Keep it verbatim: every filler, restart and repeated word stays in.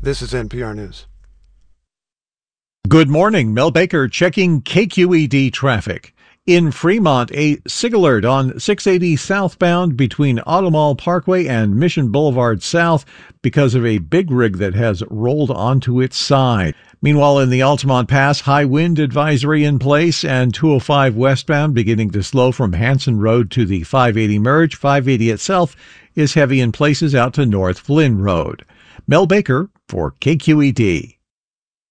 This is N P R News. Good morning. Mel Baker checking K Q E D traffic. In Fremont, a SIG alert on six eighty southbound between Automall Parkway and Mission Boulevard South because of a big rig that has rolled onto its side. Meanwhile, in the Altamont Pass, high wind advisory in place and two oh five westbound beginning to slow from Hanson Road to the five eighty merge. five eighty itself is heavy in places out to North Flynn Road. Mel Baker for K Q E D.